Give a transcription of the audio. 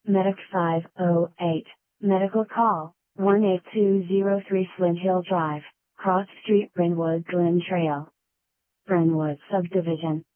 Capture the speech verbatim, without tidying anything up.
Medic five oh eight. Medical call, one eight two zero three Flint Hill Drive, Cross Street, Brentwood Glen Trail. Brentwood Subdivision.